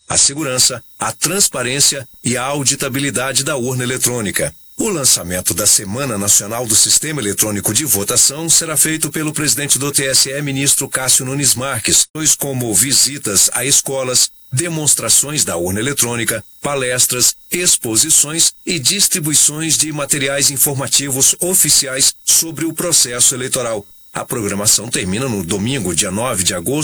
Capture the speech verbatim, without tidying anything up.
a segurança, a transparência e a auditabilidade da urna eletrônica. O lançamento da Semana Nacional do Sistema Eletrônico de Votação será feito pelo presidente do T S E, ministro Cássio Nunes Marques, pois como visitas a escolas, demonstrações da urna eletrônica, palestras, exposições e distribuições de materiais informativos oficiais sobre o processo eleitoral. A programação termina no domingo, dia nove de agosto,